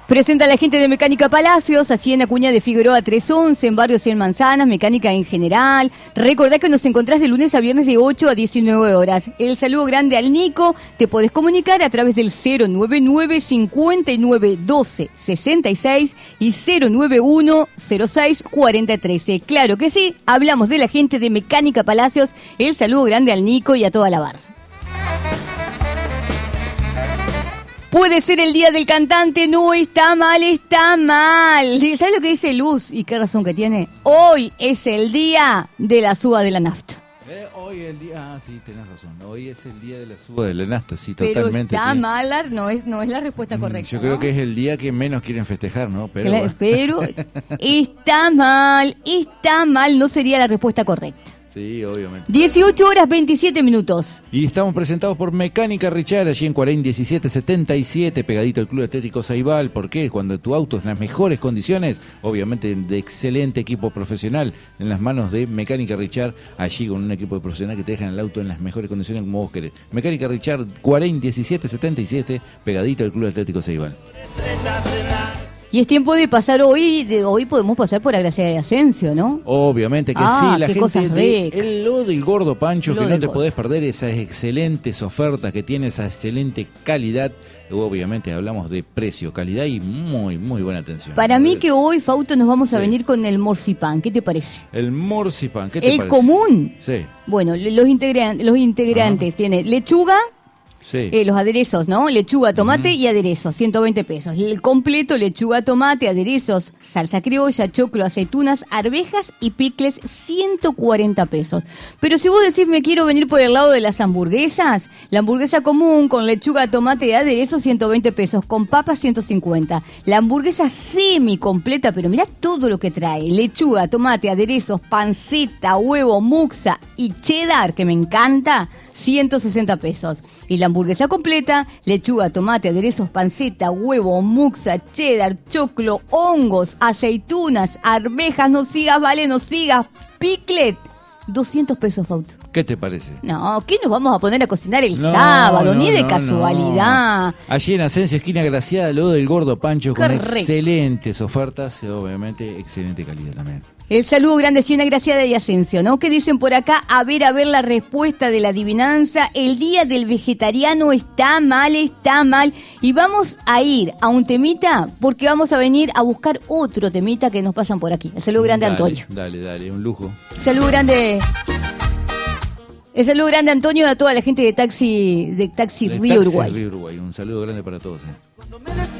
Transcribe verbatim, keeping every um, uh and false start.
Presenta a la gente de Mecánica Palacios, allí en Acuña de Figueroa trescientos once, en Barrio Cien Manzanas, mecánica en general. Recordá que nos encontrás de lunes a viernes de ocho a diecinueve horas. El saludo grande al Nico, te podés comunicar a través del cero nueve nueve, cincuenta y nueve, doce, sesenta y seis y cero nueve uno, cero seis, cuarenta, trece. Claro que sí, hablamos de la gente de Mecánica Palacios. El saludo grande al Nico y a toda la barra. Puede ser el día del cantante, no está mal, está mal. ¿Sabes lo que dice Luz? Y qué razón que tiene. Hoy es el día de la suba de la nafta. Eh, hoy el día, ah, sí, tenés razón. Hoy es el día de la suba de la nafta, sí, Pero totalmente. Está sí. mala, no es, no es la respuesta correcta. Yo creo ¿no? que es el día que menos quieren festejar, ¿no? Pero, Claro, bueno. pero está mal, está mal, no sería la respuesta correcta. Sí, obviamente. dieciocho horas veintisiete minutos. Y estamos presentados por Mecánica Richard, allí en Cuarén diecisiete setenta y siete, pegadito al Club Atlético Ceibal. ¿Por qué? Cuando tu auto es en las mejores condiciones, obviamente de excelente equipo profesional, en las manos de Mecánica Richard, allí con un equipo profesional que te dejan el auto en las mejores condiciones como vos querés. Mecánica Richard, Cuarén diecisiete setenta y siete, pegadito al Club Atlético Ceibal. Y es tiempo de pasar hoy, de hoy podemos pasar por Agracia de Asensio, ¿no? Obviamente que Ah, sí, la qué gente cosas de ricas. el lo del Gordo Pancho, Lo que no del te Gordo. podés perder esas excelentes ofertas que tiene, esa excelente calidad. Obviamente hablamos de precio, calidad y muy, muy buena atención. Para mí que hoy, Fausto, nos vamos a Sí. venir con el morcipán. ¿Qué te parece? El morcipán, ¿qué te El parece? común. Sí, Bueno, le- los, integran- los integrantes tiene lechuga, sí. eh, los aderezos, ¿no? Lechuga, tomate Ujú. y aderezos, ciento veinte pesos. El completo, lechuga, tomate, aderezos, salsa criolla, choclo, aceitunas, arvejas y picles, ciento cuarenta pesos. Pero si vos decís me quiero venir por el lado de las hamburguesas, la hamburguesa común con lechuga, tomate y aderezos, ciento veinte pesos, con papas, ciento cincuenta. La hamburguesa semi completa, pero mirá todo lo que trae: lechuga, tomate, aderezos, panceta, huevo, muxa y cheddar, que me encanta, ciento sesenta pesos. Y la hamburguesa completa, lechuga, tomate, aderezos, panceta, huevo, muxa, cheddar, choclo, hongos, aceitunas, arvejas, no sigas, vale, no sigas, piclet, doscientos pesos, Fausto. ¿Qué te parece? No, ¿qué nos vamos a poner a cocinar el No, sábado? no, Ni de no, casualidad. no. Allí en Asensio, esquina Graciada, lo del Gordo Pancho, Qué con rico. excelentes ofertas y obviamente excelente calidad también. El saludo grande, Llena Graciada y Asensio, ¿no? ¿Qué dicen por acá? A ver, a ver la respuesta de la adivinanza. El día del vegetariano está mal, está mal. Y vamos a ir a un temita porque vamos a venir a buscar otro temita que nos pasan por aquí. El saludo grande, Dale, Antonio. Dale, dale, un lujo. El saludo grande. El saludo grande, Antonio, a toda la gente de Taxi, de Taxi De Río Taxi Uruguay. Río Uruguay. Un saludo grande para todos. eh.